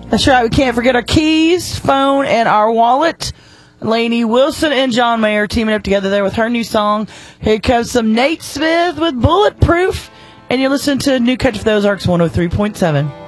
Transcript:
That's right. We can't forget our keys, phone, and our wallet. Lainey Wilson and John Mayer teaming up together there with her new song. Here comes some Nate Smith with Bulletproof. And you're listening to New Country for the Ozarks 103.7.